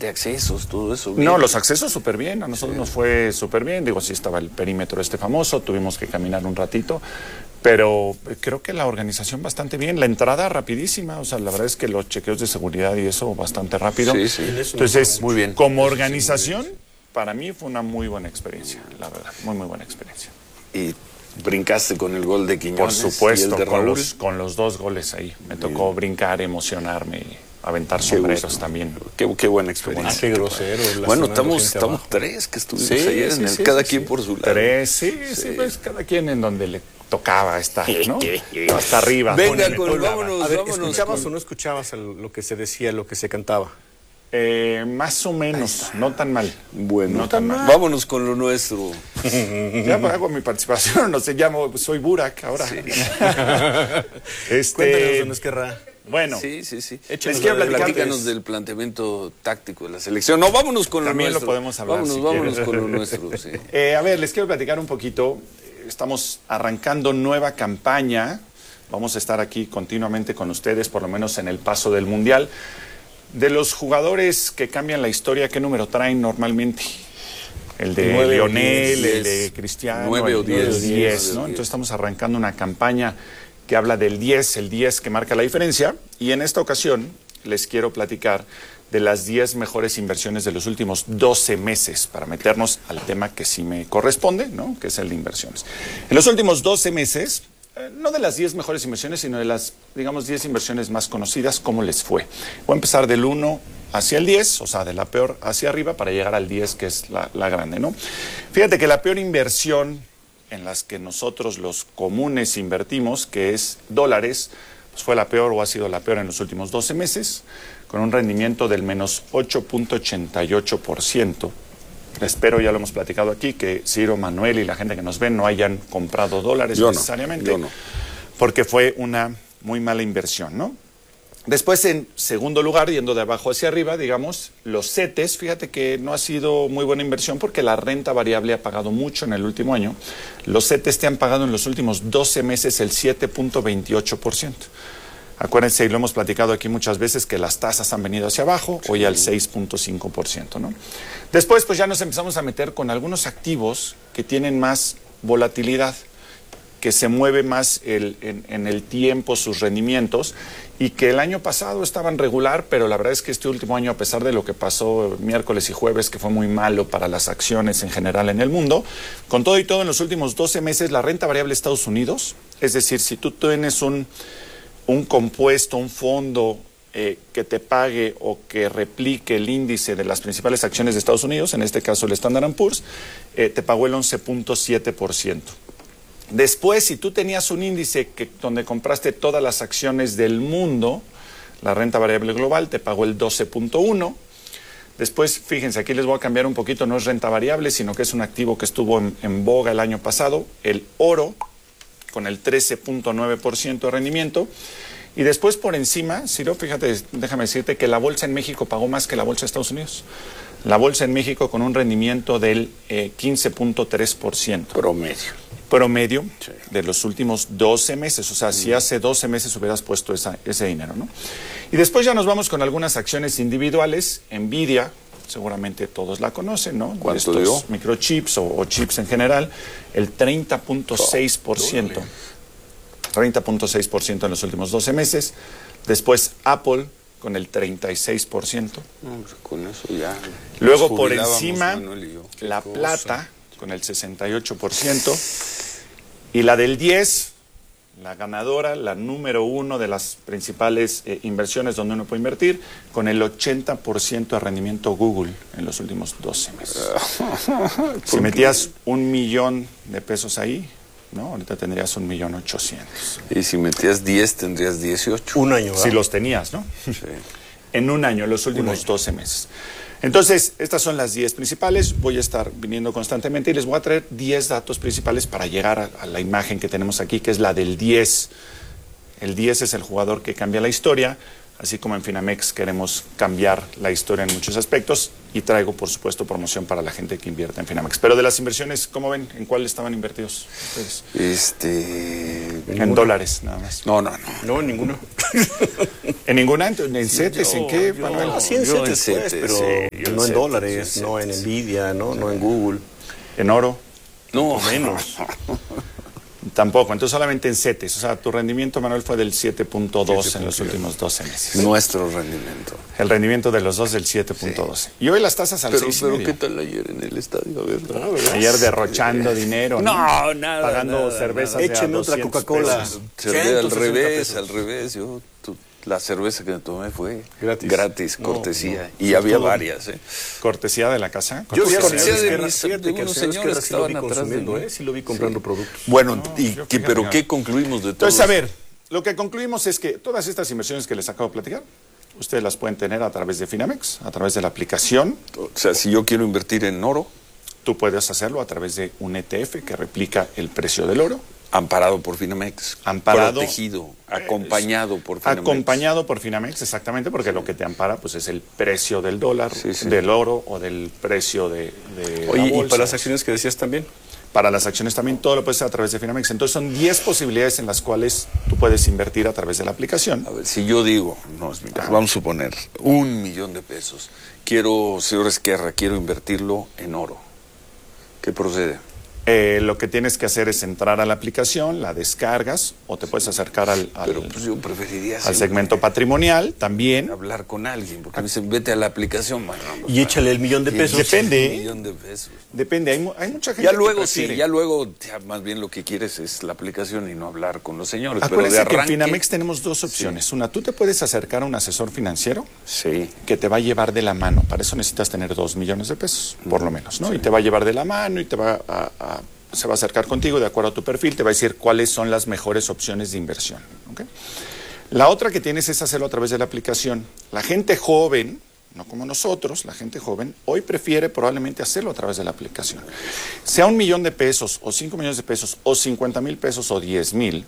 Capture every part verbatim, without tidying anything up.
de accesos, todo eso. Bien. No, los accesos súper bien, a nosotros sí. nos fue súper bien, digo, sí estaba el perímetro este famoso, tuvimos que caminar un ratito, pero creo que la organización bastante bien, la entrada rapidísima, o sea, la verdad es que los chequeos de seguridad y eso bastante rápido. Sí, sí. Entonces, muy bien. Como organización, para mí fue una muy buena experiencia, la verdad, muy, muy buena experiencia. Y brincaste con el gol de Quiñones. Por supuesto, y el de con, Raúl. los, con los dos goles ahí. Me tocó bien. brincar, emocionarme, aventar sombreros también. Qué, qué buena experiencia. Qué grosero. Bueno, estamos, estamos tres que estuvimos sí, ayer, sí, en el, sí, cada sí, quien sí. por su lado. Tres, sí, sí, sí, pues cada quien en donde le tocaba estar, ¿no? Hasta arriba. Venga, con, vámonos, A ver, vámonos. ¿escuchabas con... o no escuchabas el, lo que se decía, lo que se cantaba? Eh, más o menos, no tan mal. Bueno, no tan mal. Vámonos con lo nuestro. Ya hago mi participación, no sé, llamo, soy Burak ahora. Sí. este... Cuéntanos, don Ezquerra. Bueno, sí, sí, sí. Les quiero platicar Platícanos del planteamiento táctico de la selección. No, vámonos con También lo nuestro. También lo podemos hablar. Vámonos, si vámonos quieres. con lo nuestro. Sí. Eh, a ver, les quiero platicar un poquito. Estamos arrancando nueva campaña. Vamos a estar aquí continuamente con ustedes, por lo menos en el paso del Mundial. De los jugadores que cambian la historia, ¿qué número traen normalmente? El de nueve, Lionel, diez, el de Cristiano, nueve o diez, diez, ¿no? Entonces estamos arrancando una campaña que habla del diez, el diez que marca la diferencia. Y en esta ocasión les quiero platicar de las diez mejores inversiones de los últimos doce meses, para meternos al tema que sí me corresponde, ¿no? Que es el de inversiones. En los últimos doce meses... no de las diez mejores inversiones, sino de las, digamos, diez inversiones más conocidas, ¿cómo les fue? Voy a empezar del uno hacia el diez, o sea, de la peor hacia arriba, para llegar al diez, que es la, la grande, ¿no? Fíjate que la peor inversión en las que nosotros los comunes invertimos, que es dólares, pues fue la peor o ha sido la peor en los últimos doce meses, con un rendimiento del menos ocho punto ochenta y ocho por ciento. Espero, ya lo hemos platicado aquí, que Ciro, Manuel y la gente que nos ve no hayan comprado dólares yo necesariamente, no, yo no. porque fue una muy mala inversión, ¿no? Después, en segundo lugar, yendo de abajo hacia arriba, digamos, los CETES, fíjate que no ha sido muy buena inversión porque la renta variable ha pagado mucho en el último año. Los CETES te han pagado en los últimos doce meses el siete punto veintiocho por ciento. Acuérdense, y lo hemos platicado aquí muchas veces, que las tasas han venido hacia abajo, sí. Hoy al seis punto cinco por ciento, ¿no? Después, pues ya nos empezamos a meter con algunos activos que tienen más volatilidad, que se mueve más el, en, en el tiempo sus rendimientos, y que el año pasado estaban regular, pero la verdad es que este último año, a pesar de lo que pasó miércoles y jueves, que fue muy malo para las acciones en general en el mundo, con todo y todo, en los últimos doce meses, la renta variable de Estados Unidos, es decir, si tú tienes un... un compuesto, un fondo eh, que te pague o que replique el índice de las principales acciones de Estados Unidos, en este caso el Standard and Poor's, eh, te pagó el once punto siete por ciento. Después, si tú tenías un índice que, donde compraste todas las acciones del mundo, la renta variable global te pagó el doce punto uno por ciento. Después, fíjense, aquí les voy a cambiar un poquito, no es renta variable, sino que es un activo que estuvo en, en boga el año pasado, el oro, con el trece punto nueve por ciento de rendimiento. Y después por encima, Ciro, fíjate, déjame decirte que la bolsa en México pagó más que la bolsa de Estados Unidos. La bolsa en México con un rendimiento del eh, quince punto tres por ciento. Promedio. Promedio, sí. De los últimos doce meses. O sea, mm. si hace doce meses hubieras puesto esa, ese dinero, ¿no? Y después ya nos vamos con algunas acciones individuales. Nvidia, seguramente todos la conocen, ¿no? ¿Cuánto dio? Microchips o, o chips en general, el treinta punto seis por ciento. treinta punto seis por ciento en los últimos doce meses. Después Apple con el treinta y seis por ciento. No, pues con eso ya. Luego por encima la cosa. plata con el sesenta y ocho por ciento. Y la del diez, la ganadora, la número uno de las principales eh, inversiones donde uno puede invertir, con el ochenta por ciento de rendimiento Google en los últimos doce meses. Si metías un millón de pesos ahí, ¿no? Ahorita tendrías un millón ochocientos. Y si metías diez, tendrías dieciocho. Un año, ¿verdad? Si los tenías, ¿no? Sí. En un año, en los últimos doce meses. Entonces, estas son las diez principales. Voy a estar viniendo constantemente y les voy a traer diez datos principales para llegar a, a la imagen que tenemos aquí, que es la del diez. El diez es el jugador que cambia la historia. así como en Finamex queremos cambiar la historia en muchos aspectos y traigo, por supuesto, promoción para la gente que invierte en Finamex. Pero de las inversiones, ¿cómo ven? ¿En cuál estaban invertidos ustedes? Este... En dólares, nada más. No, no, no. No, ninguno. ¿En ninguna? ¿En sí, CETES? ¿En qué, yo, Manuel? Sí, en Yo en CETES, pues, CETES, pero sí, yo no en en dólares, CETES, no en CETES. Nvidia, no, no en Google. ¿En oro? No, Menos. Tampoco, entonces solamente en CETES. O sea, tu rendimiento, Manuel, fue del siete punto dos en los últimos doce meses. nuestro rendimiento. El rendimiento de los dos del siete punto doce. Y hoy las tasas al Pero, seis y pero medio. ¿qué tal ayer en el estadio? A ver, ¿no? Ayer derrochando dinero. No, nada, Pagando nada, cervezas nada. de a Écheme otra doscientos Coca-Cola. pesos. Cerve- ciento al sesenta revés, pesos. al revés. Yo, tu- la cerveza que me tomé fue Gratis. gratis, No, cortesía. no. y había Todo. varias, ¿eh? Cortesía de la casa. Yo Cortesía sí, de- cortesía de Esquerra, mis- fíjate de que unos el señor señores Esquerra que sí lo vi estaban atrás de consumiendo, mí. ¿eh? Sí lo vi comprando productos. Bueno, No, y, yo ¿qué- fíjate, ¿pero mira. qué concluimos de todo? Entonces, a ver, lo que concluimos es que todas estas inversiones que les acabo de platicar, ustedes las pueden tener a través de Finamex, a través de la aplicación. O sea, si yo quiero invertir en oro, Tú puedes hacerlo a través de un E T F que replica el precio del oro, amparado por Finamex, Amparado, protegido, acompañado por Finamex. acompañado por Finamex, exactamente, porque lo que te ampara pues es el precio del dólar, Sí, sí. del oro o del precio de, de la Oye, y bolsa. para las acciones que decías también. Para las acciones también todo lo puedes hacer a través de Finamex. Entonces son diez posibilidades en las cuales tú puedes invertir a través de la aplicación. A ver, si yo digo, no es mi caso, vamos a suponer, un millón de pesos, quiero, señor Esquerra, quiero invertirlo en oro. ¿Qué procede? Eh, lo que tienes que hacer es entrar a la aplicación, la descargas o te puedes acercar al, al- Pero pues yo preferiría al siempre segmento patrimonial también. hablar con alguien, porque me dicen, vete a la aplicación. Bueno, Y échale el millón de y- pesos. Depende. Un millón de pesos. Depende, hay, mu- hay mucha gente Ya que luego, sí, prefiere. ya luego, ya más bien lo que quieres es la aplicación y no hablar con los señores. Pero Acuérdense de que en arranque, Finamex tenemos dos opciones. Una, tú te puedes acercar a un asesor financiero sí, que te va a llevar de la mano. Para eso necesitas tener dos millones de pesos, por lo menos, ¿no? Y te va a llevar de la mano y te va a, a- se va a acercar contigo de acuerdo a tu perfil, te va a decir cuáles son las mejores opciones de inversión, ¿ok? La otra que tienes es hacerlo a través de la aplicación. La gente joven, no como nosotros, la gente joven, hoy prefiere probablemente hacerlo a través de la aplicación. Sea un millón de pesos, o cinco millones de pesos, o cincuenta mil pesos, o diez mil,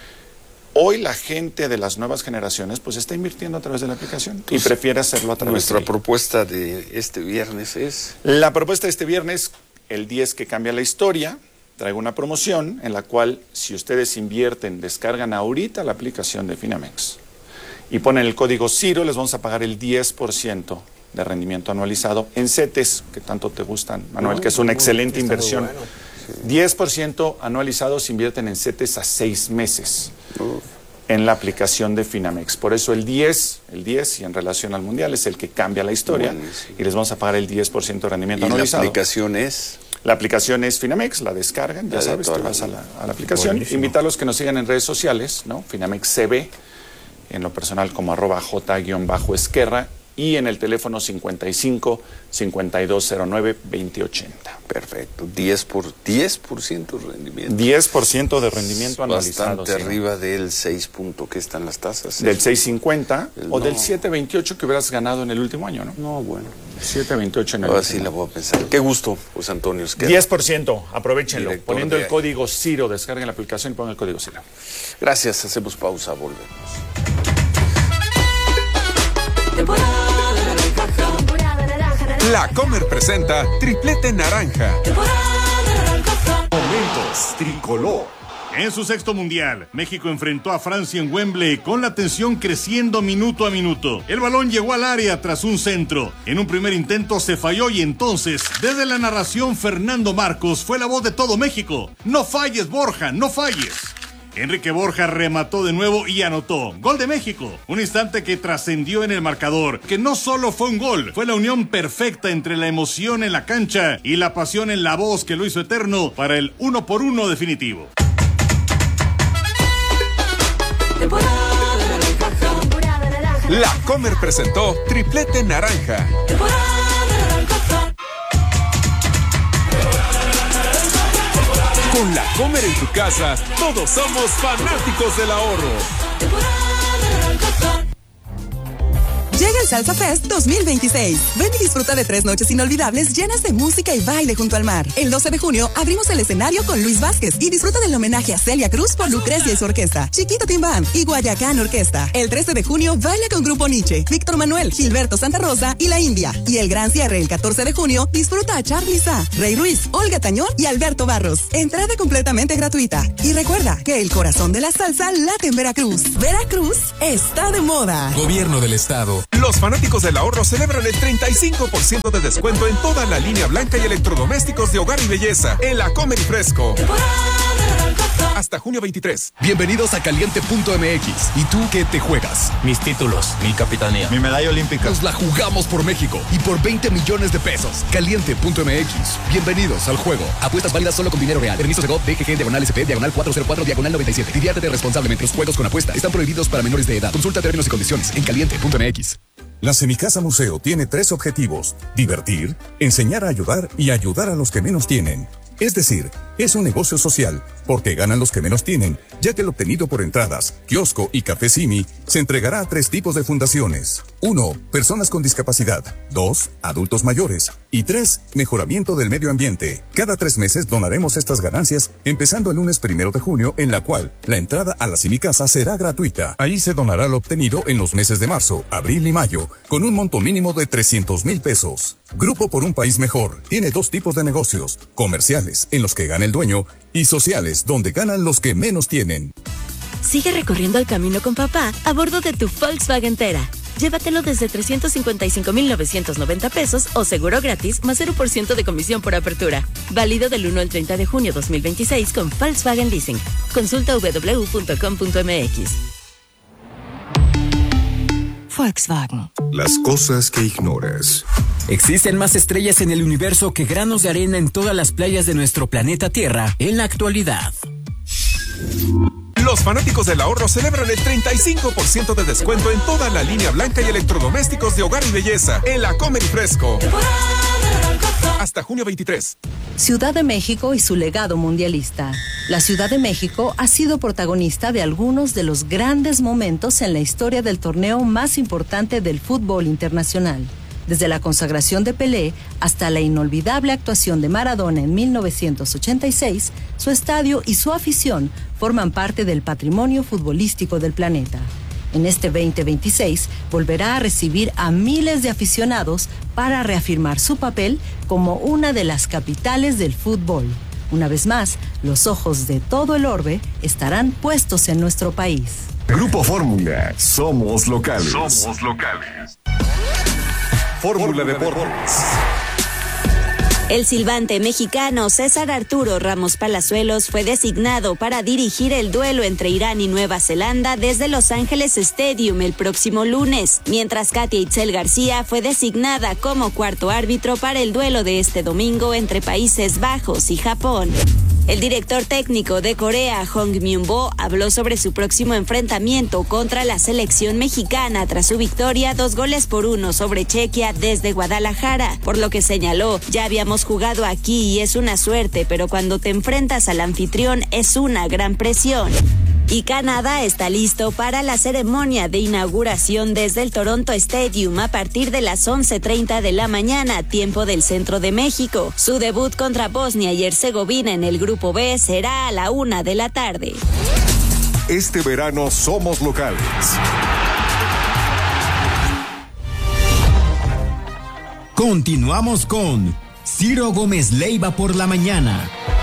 hoy la gente de las nuevas generaciones pues está invirtiendo a través de la aplicación y prefiere hacerlo a través nuestra de ella. propuesta de este viernes es... La propuesta de este viernes, el diez que cambia la historia, traigo una promoción en la cual si ustedes invierten, descargan ahorita la aplicación de Finamex y ponen el código CIRO, les vamos a pagar el diez por ciento de rendimiento anualizado en CETES, que tanto te gustan, Manuel, que es una excelente está muy inversión. bueno. diez por ciento anualizado se invierten en CETES a seis meses en la aplicación de Finamex. Por eso el diez, el diez y en relación al mundial es el que cambia la historia. Buenísimo. Y les vamos a pagar el diez por ciento de rendimiento Y la anualizado. aplicación es... La aplicación es Finamex, la descargan, ya La de sabes, toda te la vas a vida. la, a la aplicación. Buenísimo. Invitarlos que nos sigan en redes sociales, ¿no? Finamex C B, en lo personal como arroba j-esquerra y en el teléfono cincuenta y cinco, cincuenta y dos cero nueve, veinte ochenta. Perfecto, diez por ciento de rendimiento. diez por ciento de rendimiento anualizado. Bastante sí. arriba del seis punto que están las tasas. Del seis cincuenta El o del no. siete veintiocho que hubieras ganado en el último año, ¿no? No, bueno. siete veintiocho en el Ahora sí último la voy a pensar. Qué gusto, pues Antonio Esquerra. diez por ciento, aprovechenlo. Director Poniendo de- el código CIRO, descarguen la aplicación y pongan el código CIRO. Gracias, hacemos pausa, volvemos. Temporada naranja, temporada naranja, La Comer presenta Triplete Naranja. temporada naranja. Momentos tricolor. En su sexto mundial, México enfrentó a Francia en Wembley con la tensión creciendo minuto a minuto. El balón llegó al área tras un centro. En un primer intento se falló y entonces, desde la narración, Fernando Marcos fue la voz de todo México. No falles, Borja, no falles. Enrique Borja remató de nuevo y anotó. Gol de México. Un instante que trascendió en el marcador, que no solo fue un gol, fue la unión perfecta entre la emoción en la cancha y la pasión en la voz que lo hizo eterno para el uno por uno definitivo. Temporada naranja, temporada naranja, La Comer presentó Triplete Naranja. temporada naranja. Con La Comer en tu casa, todos somos fanáticos del ahorro. Temporada naranja. Llega el Salsa Fest dos mil veintiséis. Ven y disfruta de tres noches inolvidables llenas de música y baile junto al mar. El doce de junio abrimos el escenario con Luis Vázquez y disfruta del homenaje a Celia Cruz por Lucrecia y su orquesta, Chiquito Timbán y Guayacán Orquesta. El trece de junio baila con Grupo Nietzsche, Víctor Manuel, Gilberto Santa Rosa y La India. Y el gran cierre el catorce de junio disfruta a Charly Sa, Rey Ruiz, Olga Tañón y Alberto Barros. Entrada completamente gratuita. Y recuerda que el corazón de la salsa late en Veracruz. Veracruz está de moda. Gobierno del Estado. Los fanáticos del ahorro celebran el treinta y cinco por ciento de descuento en toda la línea blanca y electrodomésticos de hogar y belleza en la Comer y Fresco. Hasta junio veintitrés. Bienvenidos a Caliente punto M X. ¿Y tú qué te juegas? Mis títulos, mi capitanía, mi medalla olímpica. Nos la jugamos por México y por veinte millones de pesos. Caliente punto M X. Bienvenidos al juego. Apuestas válidas solo con dinero real. Permiso Segov, D G G, diagonal S P, diagonal cuatrocientos cuatro, diagonal noventa y siete. Diviértete responsablemente. Los juegos con apuesta están prohibidos para menores de edad. Consulta términos y condiciones en Caliente punto M X. La Semicasa Museo tiene tres objetivos: divertir, enseñar a ayudar y ayudar a los que menos tienen. Es decir, es un negocio social, porque ganan los que menos tienen, ya que el obtenido por entradas, kiosco y café Simi se entregará a tres tipos de fundaciones. Uno, personas con discapacidad. Dos, adultos mayores. Y tres, mejoramiento del medio ambiente. Cada tres meses donaremos estas ganancias, empezando el lunes primero de junio, en la cual la entrada a la Semicasa será gratuita. Ahí se donará lo obtenido en los meses de marzo, abril y mayo, con un monto mínimo de trescientos mil pesos. Grupo por un país mejor tiene dos tipos de negocios: comerciales, en los que gana el dueño, y sociales, donde ganan los que menos tienen. Sigue recorriendo el camino con papá a bordo de tu Volkswagen Tera. Llévatelo desde trescientos cincuenta y cinco mil novecientos noventa pesos o seguro gratis más cero por ciento de comisión por apertura. Válido del uno al treinta de junio dos mil veintiséis con Volkswagen Leasing. Consulta doble u doble u doble u punto com punto m x. Volkswagen. Las cosas que ignoras. Existen más estrellas en el universo que granos de arena en todas las playas de nuestro planeta Tierra en la actualidad. Los fanáticos del ahorro celebran el treinta y cinco por ciento de descuento en toda la línea blanca y electrodomésticos de hogar y belleza en la Comer y Fresco. Hasta junio veintitrés. Ciudad de México y su legado mundialista. La Ciudad de México ha sido protagonista de algunos de los grandes momentos en la historia del torneo más importante del fútbol internacional. Desde la consagración de Pelé hasta la inolvidable actuación de Maradona en mil novecientos ochenta y seis, su estadio y su afición forman parte del patrimonio futbolístico del planeta. En este veinte veintiséis volverá a recibir a miles de aficionados para reafirmar su papel como una de las capitales del fútbol. Una vez más, los ojos de todo el orbe estarán puestos en nuestro país. Grupo Fórmula, somos locales. Somos locales. Fórmula Deportes. El silbante mexicano César Arturo Ramos Palazuelos fue designado para dirigir el duelo entre Irán y Nueva Zelanda desde Los Ángeles Stadium el próximo lunes, mientras Katia Itzel García fue designada como cuarto árbitro para el duelo de este domingo entre Países Bajos y Japón. El director técnico de Corea, Hong Myung-bo, habló sobre su próximo enfrentamiento contra la selección mexicana tras su victoria dos goles por uno sobre Chequia desde Guadalajara, por lo que señaló: ya habíamos jugado aquí y es una suerte, pero cuando te enfrentas al anfitrión es una gran presión. Y Canadá está listo para la ceremonia de inauguración desde el Toronto Stadium a partir de las once treinta de la mañana, tiempo del centro de México. Su debut contra Bosnia y Herzegovina en el Grupo B será a la una de la tarde. Este verano somos locales. Continuamos con Ciro Gómez Leiva por la mañana.